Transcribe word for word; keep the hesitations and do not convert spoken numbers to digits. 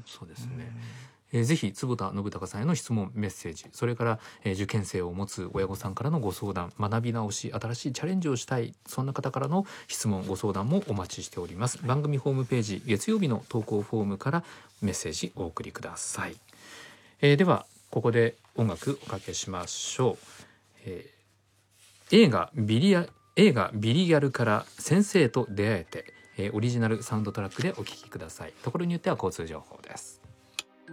そうですね。えー、ぜひ坪田信孝さんへの質問メッセージ、それから、えー、受験生を持つ親御さんからのご相談、学び直し、新しいチャレンジをしたい、そんな方からの質問ご相談もお待ちしております。番組ホームページ月曜日の投稿フォームからメッセージお送りください。えー、ではここで音楽おかけしましょう。えー、映画ビリア映画ビリギャルから先生と出会えて、えー、オリジナルサウンドトラックでお聴きください。ところによっては交通情報です。